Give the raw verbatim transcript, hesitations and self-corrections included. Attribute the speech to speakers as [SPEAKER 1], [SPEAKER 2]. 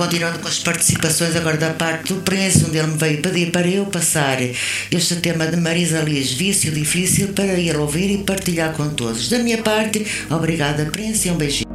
[SPEAKER 1] continuando com as participações agora da parte do Prince, onde ele me veio pedir para eu passar este tema de Marisa Liz, Vício Difícil, para ir ouvir e partilhar com todos. Da minha parte, obrigada, Prince, e um beijinho.